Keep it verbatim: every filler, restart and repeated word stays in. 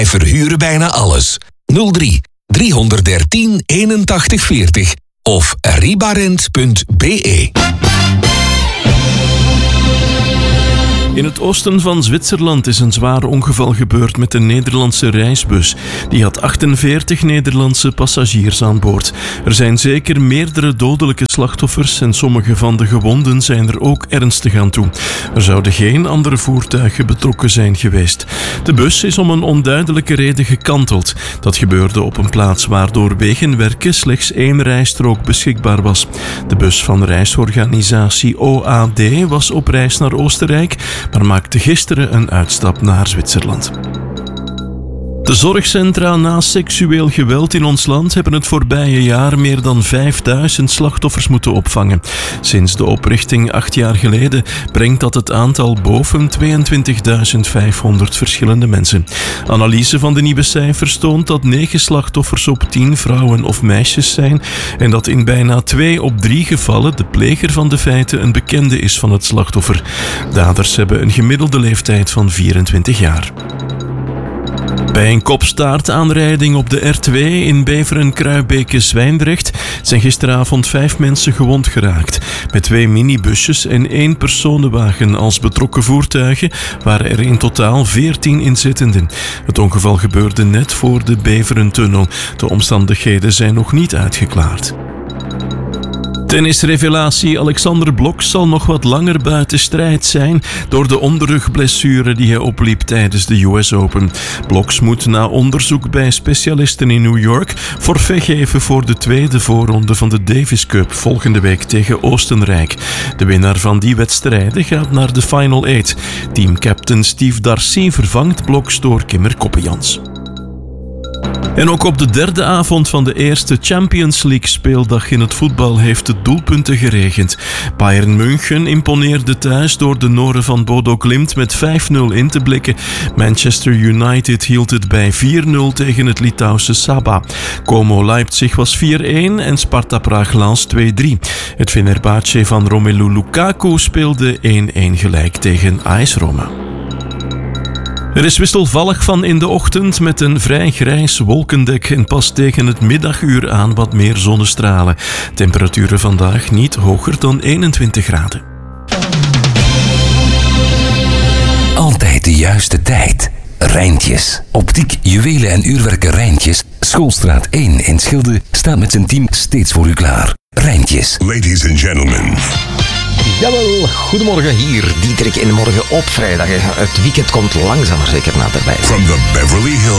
Wij verhuren bijna alles. nul drie driehonderddertien eenentachtig veertig of ribarent punt b e. In het oosten van Zwitserland is een zwaar ongeval gebeurd met een Nederlandse reisbus. Die had achtenveertig Nederlandse passagiers aan boord. Er zijn zeker meerdere dodelijke slachtoffers en sommige van de gewonden zijn er ook ernstig aan toe. Er zouden geen andere voertuigen betrokken zijn geweest. De bus is om een onduidelijke reden gekanteld. Dat gebeurde op een plaats waar door wegenwerken slechts één rijstrook beschikbaar was. De bus van reisorganisatie O A D was op reis naar Oostenrijk, maar maakte gisteren een uitstap naar Zwitserland. De zorgcentra na seksueel geweld in ons land hebben het voorbije jaar meer dan vijfduizend slachtoffers moeten opvangen. Sinds de oprichting acht jaar geleden brengt dat het aantal boven tweeëntwintigduizend vijfhonderd verschillende mensen. Analyse van de nieuwe cijfers toont dat negen slachtoffers op tien vrouwen of meisjes zijn en dat in bijna twee op drie gevallen de pleger van de feiten een bekende is van het slachtoffer. Daders hebben een gemiddelde leeftijd van vierentwintig jaar. Bij een kopstaartaanrijding op de R twee in Beveren-Kruibeke-Zwijndrecht zijn gisteravond vijf mensen gewond geraakt. Met twee minibusjes en één personenwagen als betrokken voertuigen waren er in totaal veertien inzittenden. Het ongeval gebeurde net voor de Beverentunnel. De omstandigheden zijn nog niet uitgeklaard. Tennisrevelatie Alexander Blok zal nog wat langer buiten strijd zijn door de onderrugblessure die hij opliep tijdens de U S Open. Bloks moet na onderzoek bij specialisten in New York forfait geven voor de tweede voorronde van de Davis Cup volgende week tegen Oostenrijk. De winnaar van die wedstrijden gaat naar de Final Eight. Teamcaptain Steve Darcy vervangt Bloks door Kimmer Koppejans. En ook op de derde avond van de eerste Champions League speeldag in het voetbal heeft het doelpunten geregend. Bayern München imponeerde thuis door de Noren van Bodo Glimt met vijf nul in te blikken. Manchester United hield het bij vier nul tegen het Litouwse Saba. Como Leipzig was vier-een en Sparta Praag-Lens twee drie. Het Fenerbahce van Romelu Lukaku speelde één-één gelijk tegen A S Roma. Er is wisselvallig van in de ochtend met een vrij grijs wolkendek en pas tegen het middaguur aan wat meer zonnestralen. Temperaturen vandaag niet hoger dan eenentwintig graden. Altijd de juiste tijd. Rijntjes. Optiek, juwelen en uurwerken Rijntjes. Schoolstraat één in Schilde staat met zijn team steeds voor u klaar. Rijntjes. Ladies and gentlemen. Jawel, goedemorgen, hier Dieterik in de morgen op vrijdag. Het weekend komt langzaam maar zeker naderbij. From the Beverly Hills